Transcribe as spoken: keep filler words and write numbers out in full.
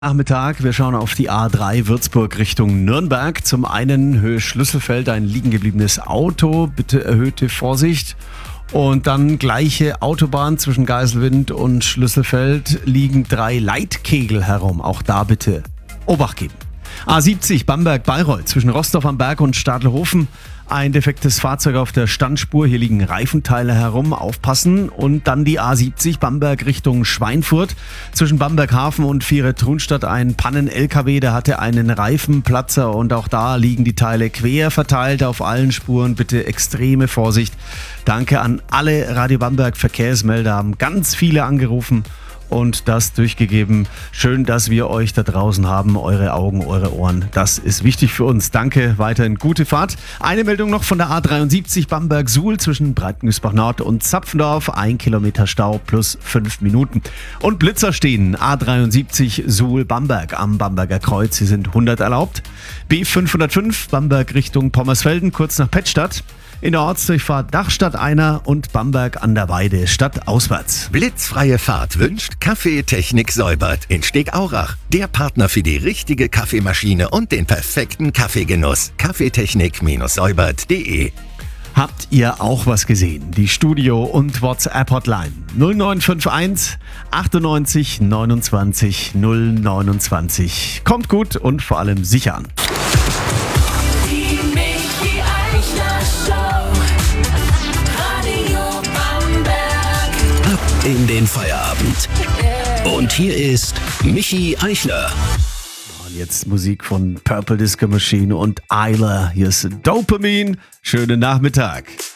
Nachmittag, wir schauen auf die A drei Würzburg Richtung Nürnberg. Zum einen Höhe Schlüsselfeld, ein liegen gebliebenes Auto, bitte erhöhte Vorsicht. Und dann gleiche Autobahn zwischen Geiselwind und Schlüsselfeld liegen drei Leitkegel herum, auch da bitte Obacht geben. A siebzig Bamberg-Bayreuth zwischen Rostorf am Berg und Stadelhofen. Ein defektes Fahrzeug auf der Standspur, hier liegen Reifenteile herum, aufpassen. Und dann die A siebzig Bamberg Richtung Schweinfurt. Zwischen Bamberg-Hafen und Viere-Trunstadt ein Pannen-L K W, der hatte einen Reifenplatzer und auch da liegen die Teile quer verteilt auf allen Spuren. Bitte extreme Vorsicht. Danke an alle Radio Bamberg Verkehrsmelder, haben ganz viele angerufen und das durchgegeben. Schön, dass wir euch da draußen haben, eure Augen, eure Ohren. Das ist wichtig für uns. Danke, weiterhin gute Fahrt. Eine Meldung noch von der A dreiundsiebzig Bamberg-Suhl zwischen Breitengüßbach Nord und Zapfendorf. Ein Kilometer Stau plus fünf Minuten. Und Blitzer stehen. A dreiundsiebzig Suhl-Bamberg am Bamberger Kreuz. Sie sind hundert erlaubt. B fünfhundertfünf Bamberg Richtung Pommersfelden, kurz nach Pettstadt. In der Ortsdurchfahrt Dachstadt einer und Bamberg an der Weide stadtauswärts. Blitzfreie Fahrt wünscht Kaffeetechnik Säubert in Stegaurach. Der Partner für die richtige Kaffeemaschine und den perfekten Kaffeegenuss. Kaffeetechnik-säubert punkt de. Habt ihr auch was gesehen? Die Studio- und WhatsApp-Hotline null neun fünf eins achtundneunzig neunundzwanzig null neunundzwanzig. Kommt gut und vor allem sicher an. In den Feierabend. Und hier ist Michi Eichler. Und jetzt Musik von Purple Disco Machine und Eiler. Hier ist Dopamine. Schönen Nachmittag.